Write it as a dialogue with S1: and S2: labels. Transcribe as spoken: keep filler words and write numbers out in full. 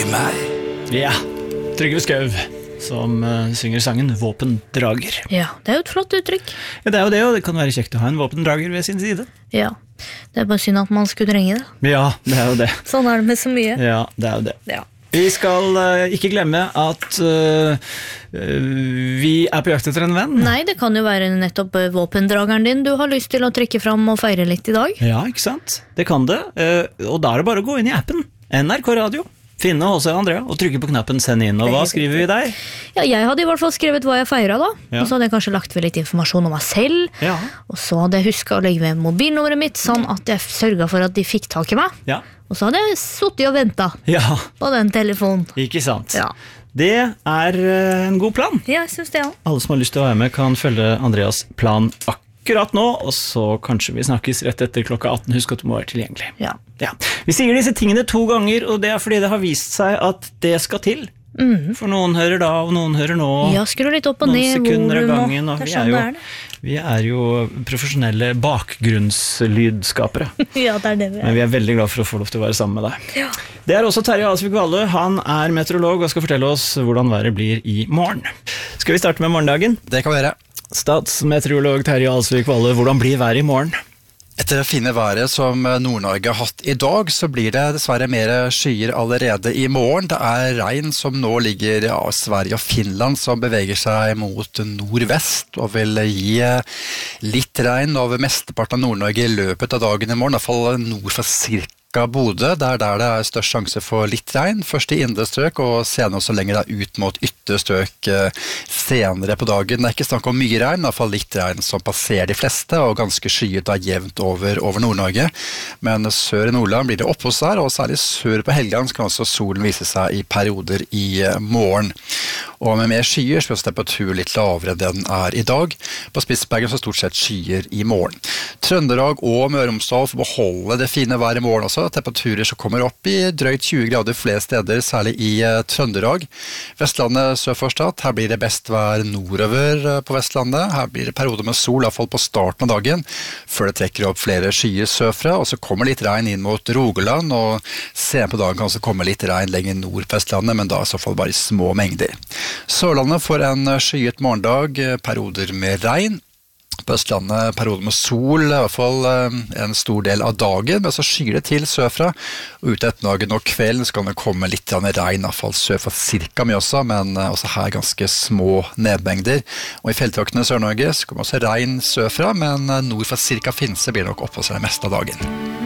S1: meg.
S2: Ja, Trygve Skau som uh, synger sangen Våpendrager.
S3: Ja, det er jo et flott uttrykk.
S2: Ja, det er jo det, og det kan være kjekt å ha en våpendrager ved sin side.
S3: Ja, det er bare synd at man skulle trenge det.
S2: Ja, det er jo det.
S3: Sånn er det med så mye.
S2: Ja, det er jo det.
S3: Ja.
S2: Vi skal uh, ikke glemme at uh, uh, vi er på jakt etter en venn.
S3: Nei, det kan jo være nettopp uh, våpendrageren din du har lyst til å trekke fram og feire litt i dag.
S2: Ja, ikke sant? Det kan det. Uh, og da er det bare å gå inn i appen N R K Radio. Finne H C Andrea og trykke på knappen send inn. Og hva skriver vi der?
S3: Ja, jeg hadde i hvert fall skrevet hva jeg feiret da.
S2: Ja.
S3: Og så hadde jeg kanskje lagt ved litt informasjon om meg selv.
S2: Ja.
S3: Og så hadde jeg husket å legge ved mobilnummeret mitt, sånn at jeg sørget for at de fikk tak i meg.
S2: Ja.
S3: Og så hadde jeg suttet og ventet
S2: Ja,
S3: på den telefonen.
S2: ikke sant?
S3: Ja.
S2: Det er uh, en god plan.
S3: Ja, jeg synes det, ja.
S2: Alle som har lyst til å være med kan følge Andreas plan akkurat nå, og så kanskje vi snakkes rett etter klokka atten. Husk at du må være tilgjengelig.
S3: Ja.
S2: Ja. Vi sier disse tingene to ganger, og det er fordi det har vist seg at det skal til.
S3: Mhm.
S2: For noen hører da, og noen hører nå.
S3: Ja, skru litt opp og
S2: Noen
S3: ned,
S2: sekunder av
S3: volum, og
S2: gangen, og
S3: det er
S2: vi
S3: sånn
S2: er jo,
S3: det er det.
S2: vi er jo profesjonelle bakgrunnslydskapere.
S3: Ja, det er det vi
S2: Men
S3: er.
S2: vi er veldig glad for å få lov til å være sammen med deg.
S3: Ja.
S2: Det er også Terje Alsvik Valle. Han er meteorolog og skal fortelle oss hvordan været blir i morgen. Skal vi starte med morgendagen?
S1: Det kan vi gjøre.
S2: Statsmeteorolog Terje Alsvik Valle, hvordan blir været i morgen?
S1: Etter det fine været som Nord-Norge har hatt i dag, så blir det dessverre mer skyer allerede i morgen. Det er regn som nå ligger av Sverige og Finland, som beveger seg mot nordvest og vil gi litt regn over mesteparten av Nord-Norge i løpet av dagen i morgen, i hvert fall nord for cirka Bodø, det er der det er størst sjanse for litt regn, først i indre strøk og senere også lenger ut mot ytre strøk senere på dagen. Det er ikke snakk om mye regn, i hvert fall litt regn som passerer de fleste og ganske skyet da jevnt over, over Nord-Norge. Men sør i Nordland blir det oppholds der, og særlig sør på Helgeland kan også solen vise seg i perioder i morgen. Og med mer skyer så blir temperaturen litt lavere enn den er i dag. På Spitsbergen så stort sett skyer i morgen. Trøndelag og Møre og Romsdal får beholde det fine været i morgen også. Temperaturer som kommer opp i drøyt tjue grader flere steder, særlig i uh, Trøndelag. Vestlandet sør for Stad, her blir det best vær nordover uh, på Vestlandet. Her blir det perioder med sol, i hvert fall på starten av dagen, før det trekker opp flere skyer sørfra, og så kommer litt regn inn mot Rogaland, og senere på dagen kan også komme litt regn lenger nord på Vestlandet, men da i så fall bare i små mengder. Sørlandet får en skyet morgendag, perioder med regn. På Østlandet perioder med sol, i hvert fall en stor del av dagen, men så skyer det til sørfra. Og ut etter dagen og kvelden så kan det komme litt regn, i hvert fall sørfra cirka mye også, men også her ganske små nedmengder. Og i fjelltraktene i Sør-Norge så kommer også regn sørfra, men nord for cirka Finse blir det nok oppholds det meste av dagen.